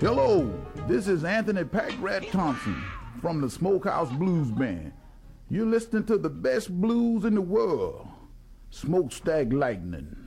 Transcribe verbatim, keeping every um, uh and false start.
Hello, this is Anthony Packrat Thompson from the Smokehouse Blues Band. You're listening to the best blues in the world, Smokestack Lightning.